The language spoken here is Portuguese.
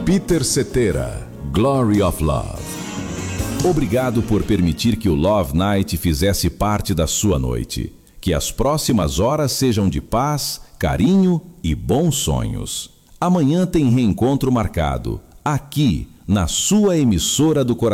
Peter Cetera, Glory of Love. Obrigado por permitir que o Love Night fizesse parte da sua noite. Que as próximas horas sejam de paz, carinho e bons sonhos. Amanhã tem reencontro marcado, aqui, na sua emissora do coração.